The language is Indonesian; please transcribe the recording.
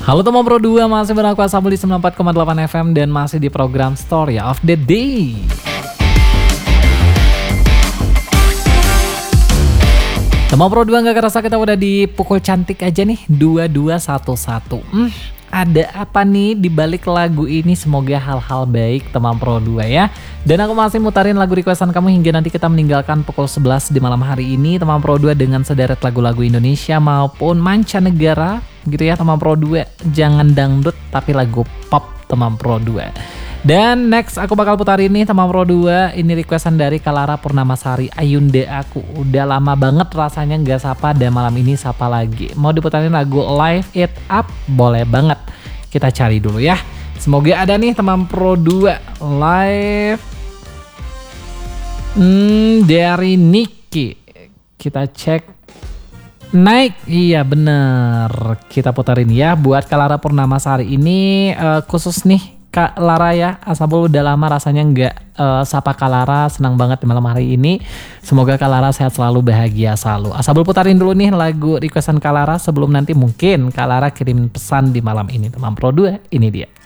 Halo teman Pro 2, masih bareng aku Asabel di 94,8 FM dan masih di program Story of the Day. Teman Pro 2, gak kerasa kita udah di pukul cantik aja nih, 22.11. Ada apa nih di balik lagu ini? Semoga hal-hal baik teman Pro 2 ya. Dan aku masih mutarin lagu requestan kamu hingga nanti kita meninggalkan pukul 11 di malam hari ini teman Pro 2 dengan sederet lagu-lagu Indonesia maupun mancanegara gitu ya teman Pro 2. Jangan dangdut tapi lagu pop teman Pro 2. Dan next aku bakal putar ini teman Pro 2. Ini requestan dari Kalara Purnamasari, Ayunda Aku. Udah lama banget rasanya gak sapa dan malam ini sapa lagi. Mau diputarin lagu Live It Up? Boleh banget. Kita cari dulu ya. Semoga ada nih teman Pro 2. Live dari Niki. Kita cek. Naik. Iya bener. Kita putarin ya. Buat Kalara Purnamasari ini khusus nih Kak Lara ya, Asabel udah lama rasanya nggak sapa Kak Lara, senang banget di malam hari ini. Semoga Kak Lara sehat selalu, bahagia selalu. Asabel putarin dulu nih lagu requestan Kak Lara sebelum nanti mungkin Kak Lara kirim pesan di malam ini. Teman Pro 2, ini dia.